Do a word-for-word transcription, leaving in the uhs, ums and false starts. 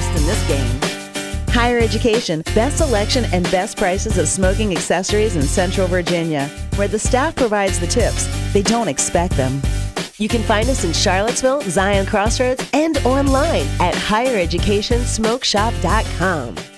best in this game. Higher Education, best selection and best prices of smoking accessories in Central Virginia, where the staff provides the tips. They don't expect them. You can find us in Charlottesville, Zion Crossroads, and online at higher education smoke shop dot com.